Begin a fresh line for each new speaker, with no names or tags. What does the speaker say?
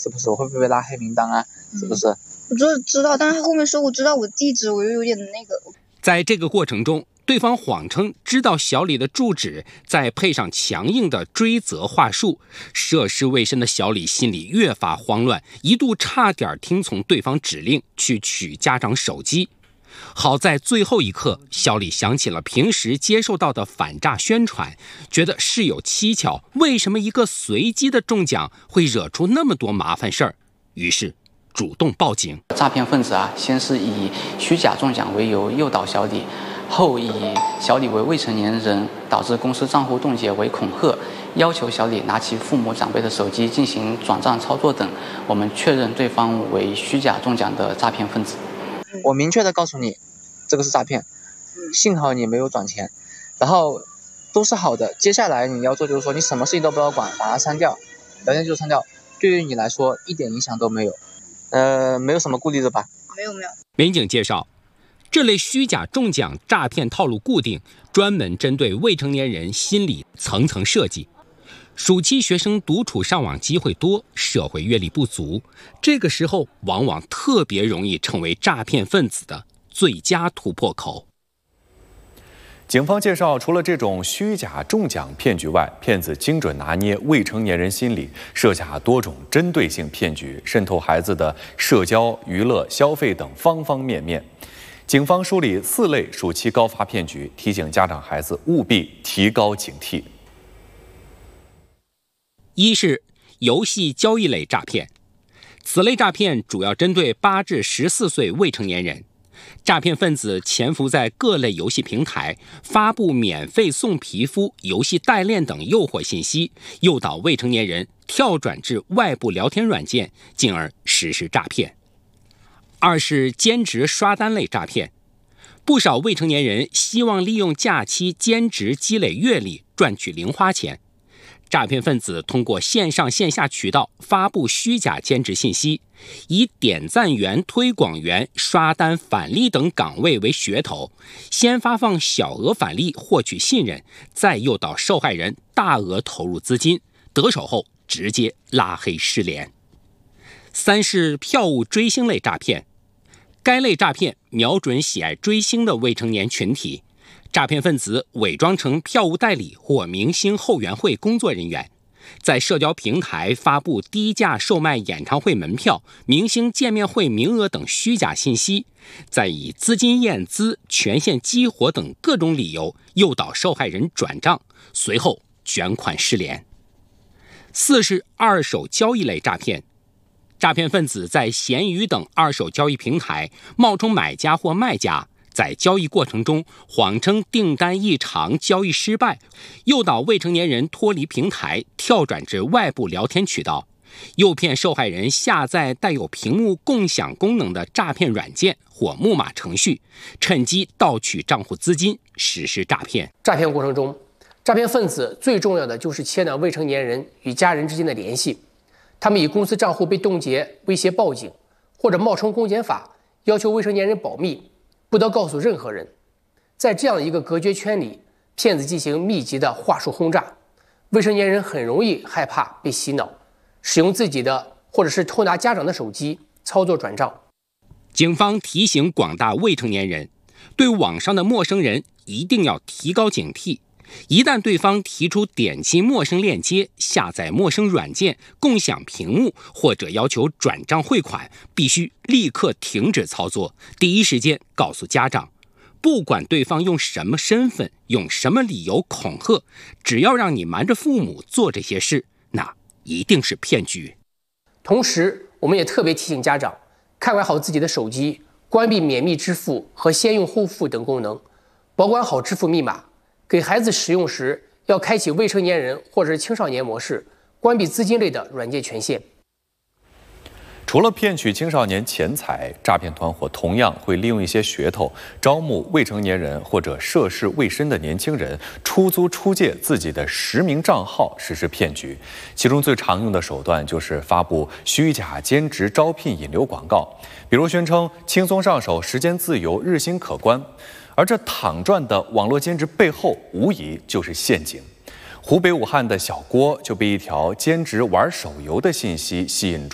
是不是？我会不会被拉黑名单啊？是不是？
我知道，但是他后面说我知道我地址，我又有点那个。
在这个过程中，对方谎称知道小李的住址，再配上强硬的追责话术，涉世未深的小李心里越发慌乱，一度差点听从对方指令去取家长手机。好在最后一刻，小李想起了平时接受到的反诈宣传，觉得事有蹊跷，为什么一个随机的中奖会惹出那么多麻烦事儿？于是主动报警。
诈骗分子先是以虚假中奖为由诱导小李，后以小李为未成年人，导致公司账户冻结为恐吓，要求小李拿其父母长辈的手机进行转账操作等。我们确认对方为虚假中奖的诈骗分子。
我明确的告诉你，这个是诈骗，幸好你没有转钱，然后都是好的。接下来你要做就是说，你什么事情都不要管，把它删掉，聊天就删掉，对于你来说一点影响都没有。没有什么顾虑的吧？
没有。
民警介绍，这类虚假中奖诈骗套路固定，专门针对未成年人心理层层设计。暑期学生独处上网机会多，社会阅历不足，这个时候往往特别容易成为诈骗分子的最佳突破口。
警方介绍，除了这种虚假中奖骗局外，骗子精准拿捏未成年人心理，设下多种针对性骗局，渗透孩子的社交、娱乐、消费等方方面面。警方梳理4类暑期高发骗局，提醒家长孩子务必提高警惕。一是游戏交易类诈骗，此类诈骗主要针对8至14岁未成年人。诈骗分子潜伏在各类游戏平台，发布免费送皮肤、游戏代练等诱惑信息，诱导未成年人跳转至外部聊天软件，进而实施诈骗。二是兼职刷单类诈骗，不少未成年人希望利用假期兼职积累阅历，赚取零花钱。诈骗分子通过线上线下渠道发布虚假兼职信息，以点赞员、推广员、刷单返利等岗位为噱头，先发放小额返利获取信任，再诱导受害人大额投入资金，得手后直接拉黑失联。三是票务追星类诈骗，该类诈骗瞄准喜爱追星的未成年群体。诈骗分子伪装成票务代理或明星后援会工作人员，在社交平台发布低价售卖演唱会门票、明星见面会名额等虚假信息，再以资金验资、权限激活等各种理由诱导受害人转账，随后卷款失联。四是二手交易类诈骗，诈骗分子在闲鱼等二手交易平台冒充买家或卖家，在交易过程中谎称订单异常、交易失败，诱导未成年人脱离平台，跳转至外部聊天渠道，诱骗受害人下载带有屏幕共享功能的诈骗软件或木马程序，趁机盗取账户资金，实施诈骗。
诈骗过程中，诈骗分子最重要的就是切断未成年人与家人之间的联系。他们以公司账户被冻结威胁报警，或者冒充公检法要求未成年人保密，不得告诉任何人。在这样的一个隔绝圈里，骗子进行密集的话术轰炸，未成年人很容易害怕被洗脑，使用自己的或者是偷拿家长的手机操作转账。
警方提醒广大未成年人，对网上的陌生人一定要提高警惕。一旦对方提出点击陌生链接、下载陌生软件、共享屏幕或者要求转账汇款，必须立刻停止操作，第一时间告诉家长。不管对方用什么身份、用什么理由恐吓，只要让你瞒着父母做这些事，那一定是骗局。
同时，我们也特别提醒家长，看管好自己的手机，关闭免密支付和先用后付等功能，保管好支付密码。给孩子使用时，要开启未成年人或者是青少年模式，关闭资金类的软件权限。除了骗取青少年钱财，诈骗团伙同样会利用一些噱头，招募未成年人或者涉世未深的年轻人，出租出借自己的实名账号实施骗局。其中最常用的手段就是发布虚假兼职招聘引流广告，比如宣称轻松上手、时间自由、日薪可观。而这躺赚的网络兼职背后，无疑就是陷阱。湖北武汉的小郭就被一条兼职玩手游的信息吸引住。